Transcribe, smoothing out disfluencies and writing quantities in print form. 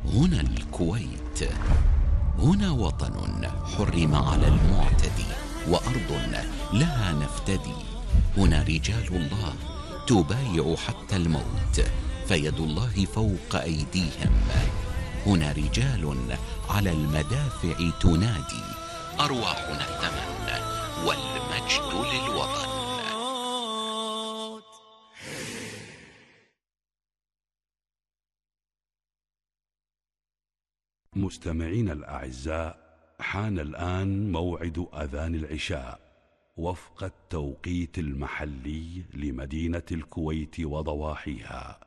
هنا الكويت، هنا وطن حرم على المعتدي، وأرض لها نفتدي. هنا رجال الله تبايع حتى الموت، فيد الله فوق أيديهم. هنا رجال على المدافع تنادي، أرواحنا الثمن والمجد للوطن. مستمعين الأعزاء، حان الآن موعد أذان العشاء وفق التوقيت المحلي لمدينة الكويت وضواحيها.